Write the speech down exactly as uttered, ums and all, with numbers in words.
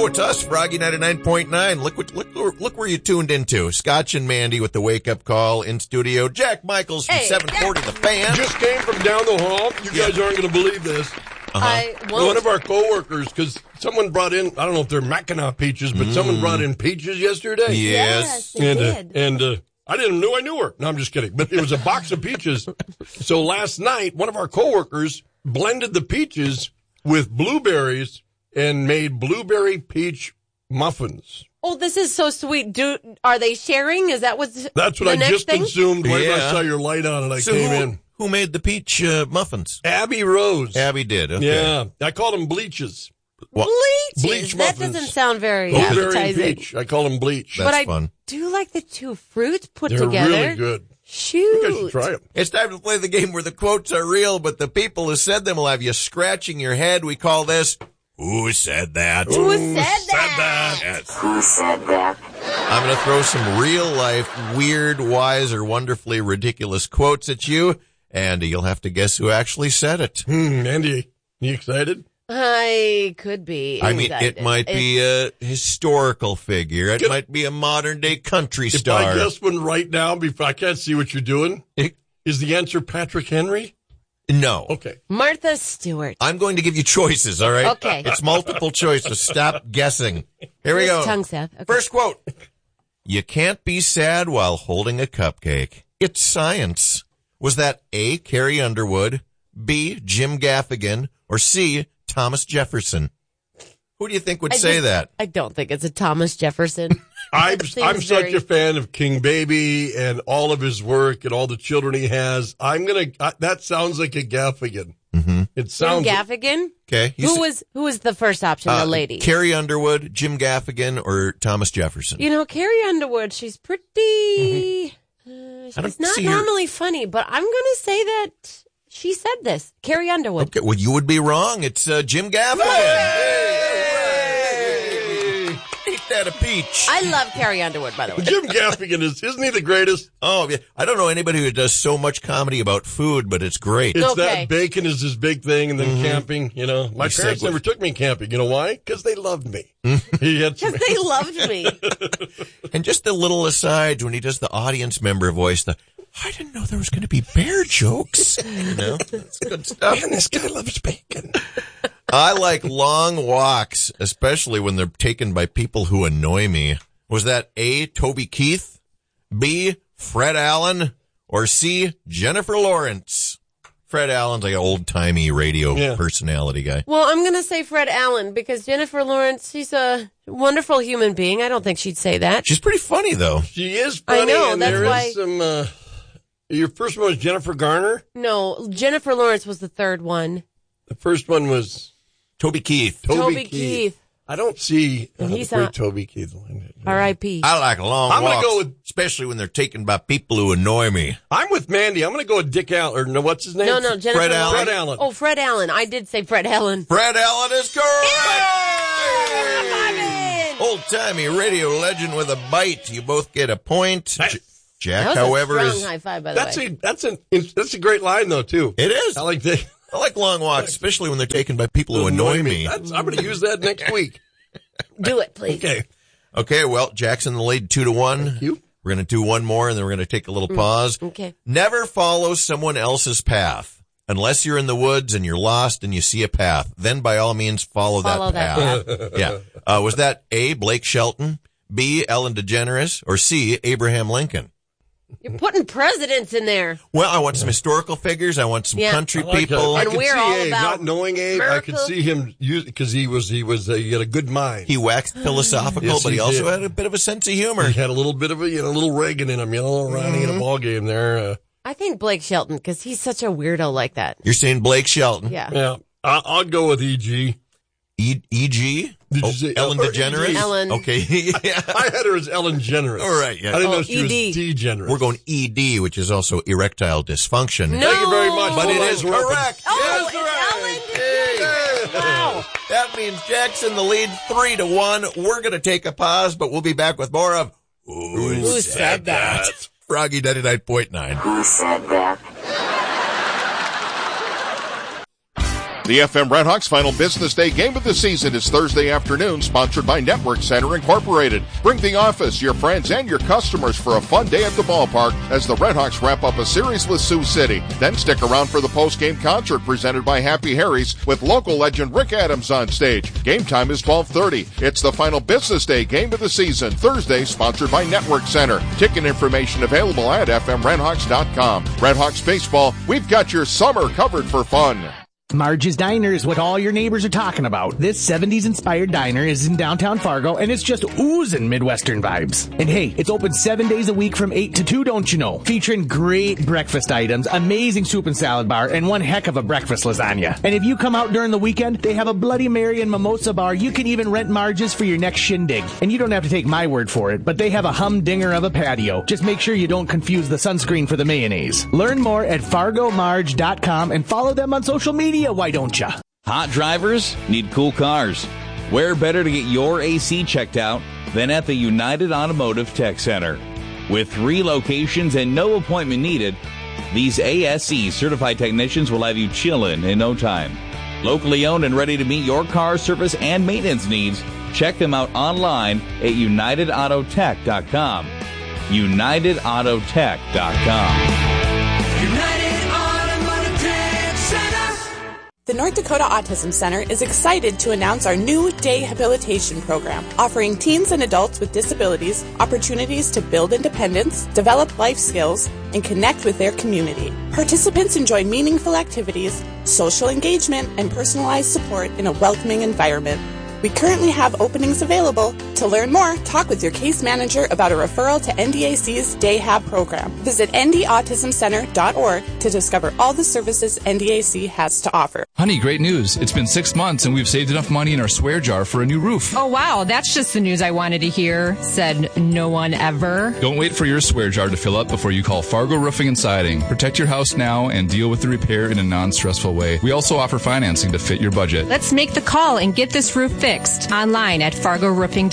Oh, it's us, Froggy ninety-nine point nine. Look what look look where you tuned into. Scotch and Mandy with the wake-up call in studio. Jack Michaels from Hey, seven forty Jack. The Fan. Just came from down the hall. You guys aren't going to believe this. Uh-huh. I won't. One of our coworkers, because someone brought in, I don't know if they're Mackinac peaches, but Mm. someone brought in peaches yesterday. Yes. Yes, they And, uh, did. and uh, I didn't know I knew her. No, I'm just kidding. But it was a box of peaches. So last night, one of our coworkers blended the peaches with blueberries and made blueberry peach muffins. Oh, this is so sweet. Do Are they sharing? Is that what's That's what the I next just thing? consumed right when I Yeah. saw your light on and I So came who, in. who made the peach uh, muffins? Abby Rose. Abby did. Okay. Yeah. I called them bleaches. Well, Bleaches. Bleach that muffins. doesn't sound very Blueberry and appetizing. peach. I call them bleach. That's but I fun. do like the two fruits put They're together. really good. Shoot. I think I should try them. It's time to play the game where the quotes are real, but the people who said them will have you scratching your head. We call this Who Said That? Who said that? Yes. Who said that? I'm going to throw some real-life, weird, wise, or wonderfully ridiculous quotes at you, and you'll have to guess who actually said it. Hmm, Andy, you excited? I could be. I mean, excited. it might be a historical figure. It Can- might be a modern-day country If I star. guess one right now, before I can't see what you're doing, It- is the answer Patrick Henry? no. Okay. Martha Stewart. I'm going to give you choices, all right? Okay. It's multiple choice, so stop guessing. Here we Nice go. tongue, Seth. Okay. First quote. You can't be sad while holding a cupcake. It's science. Was that A, Carrie Underwood, B, Jim Gaffigan, or C, Thomas Jefferson? Who do you think would I say just- that? I don't think it's a Thomas Jefferson. I'm, Seems I'm such very- a fan of King Baby and all of his work and all the children he has. I'm going to, uh, that sounds like a Gaffigan. Mm-hmm. It Jim sounds Gaffigan? Okay. you Who s- was who was the first option, uh, the lady? Carrie Underwood, Jim Gaffigan, or Thomas Jefferson? You know, Carrie Underwood, she's pretty... Uh, I don't she's not see her- normally funny, but I'm going to say that she said this. Carrie Underwood. Okay, well, you would be wrong. It's uh, Jim Gaffigan. Hey! Ain't that a peach? I love Carrie Underwood, by the way. Jim Gaffigan is, isn't he the greatest? Oh, yeah. I don't know anybody who does so much comedy about food, but it's great. It's Okay. that bacon is his big thing, and then camping. You know, my You parents segue. never took me camping. You know why? Because they loved me. he had some, Because they loved me. And just a little aside, when he does the audience member voice, the I didn't know there was going to be bear jokes. You know, that's good stuff. man, this guy loves bacon. I like long walks, especially when they're taken by people who annoy me. Was that A, Toby Keith, B, Fred Allen, or C, Jennifer Lawrence? Fred Allen's like an old-timey radio Yeah. personality guy. Well, I'm going to say Fred Allen because Jennifer Lawrence, she's a wonderful human being. I don't think she'd say that. She's pretty funny, though. She is I funny, know, and that's there is why- some. Uh, your first one was Jennifer Garner. No, Jennifer Lawrence was the third one. The first one was Toby Keith. Toby, Toby Keith. Keith. I don't see uh, He's the great not- Toby Keith. R I P I like long I'm gonna walks, go with- especially when they're taken by people who annoy me. I'm with Mandy. I'm going to go with Dick Allen. Or no, what's his name? No, no, Jennifer Fred Allen? Lawrence. Fred Allen. Oh, Fred Allen. I did say Fred Allen. Fred Allen is correct! Yay! Old-timey radio legend with a bite. You both get a point. J- That Jack, was however, a strong is... high five, by the That's way. a that's an that's a great line though too. It is. I like that. I like long walks, especially when they're taken by people who annoy me. That's, I'm going to use that next week. Do it, please. Okay. Okay, well, Jackson the lead two to one. Thank you. We're going to do one more, and then we're going to take a little pause. Okay. Never follow someone else's path. Unless you're in the woods and you're lost and you see a path, then by all means follow, Follow that that path. Yeah. Uh, was that A, Blake Shelton, B, Ellen DeGeneres, or C, Abraham Lincoln? You're putting presidents in there. Well, I want some historical figures. I want some Yeah. country I like people. that. I And could we're see all Abe, about not knowing Abe. I could America. see him use because he was he was a, he had a good mind. He waxed philosophical, Yes, but he, he also did. had a bit of a sense of humor. He had a little bit of a you know a little Reagan in him, you know, a little Ronnie in a ball game there. Uh, I think Blake Shelton because he's such a weirdo like that. You're saying Blake Shelton. Yeah. yeah, I, I'll go with E G. E- E.G.? Did you Oh, say- Ellen or DeGeneres? E G? Ellen. Okay. yeah. I had her as Ellen Generous. All right, yeah. I didn't Oh, know she E D. was degenerate. We're going E D, which is also erectile dysfunction. No. Thank you very much. But it is Hold on. correct. Oh, Yes, it's Ellen DeGeneres. Wow. That means Jackson the lead three to one. We're going to take a pause, but we'll be back with more of Who, Who said that? Froggy ninety-nine point nine. Who said that? The F M Redhawks final business day game of the season is Thursday afternoon, sponsored by Network Center Incorporated. Bring the office, your friends, and your customers for a fun day at the ballpark as the Redhawks wrap up a series with Sioux City. Then stick around for the post-game concert presented by Happy Harry's with local legend Rick Adams on stage. Game time is twelve thirty. It's the final business day game of the season, Thursday, sponsored by Network Center. Ticket information available at f m redhawks dot com. Redhawks baseball, we've got your summer covered for fun. Marge's Diner is what all your neighbors are talking about. This seventies-inspired diner is in downtown Fargo, and it's just oozing Midwestern vibes. And hey, it's open seven days a week from eight to two, don't you know? Featuring great breakfast items, amazing soup and salad bar, and one heck of a breakfast lasagna. And if you come out during the weekend, they have a Bloody Mary and mimosa bar. You can even rent Marge's for your next shindig. And you don't have to take my word for it, but they have a humdinger of a patio. Just make sure you don't confuse the sunscreen for the mayonnaise. Learn more at fargo marge dot com and follow them on social media. Why don't ya? Hot drivers need cool cars. Where better to get your A C checked out than at the United Automotive Tech Center? With three locations and no appointment needed, these A S E certified technicians will have you chillin' in no time. Locally owned and ready to meet your car service and maintenance needs, check them out online at united auto tech dot com. united auto tech dot com. United Automotive Tech Center. The North Dakota Autism Center is excited to announce our new day habilitation program, offering teens and adults with disabilities opportunities to build independence, develop life skills, and connect with their community. Participants enjoy meaningful activities, social engagement, and personalized support in a welcoming environment. We currently have openings available. To learn more, talk with your case manager about a referral to N D A C's Day Hab program. Visit n d autism center dot org to discover all the services N D A C has to offer. Honey, great news. It's been six months and we've saved enough money in our swear jar for a new roof. Oh, wow. That's just the news I wanted to hear, said no one ever. Don't wait for your swear jar to fill up before you call Fargo Roofing and Siding. Protect your house now and deal with the repair in a non-stressful way. We also offer financing to fit your budget. Let's make the call and get this roof fixed online at fargo roofing dot com.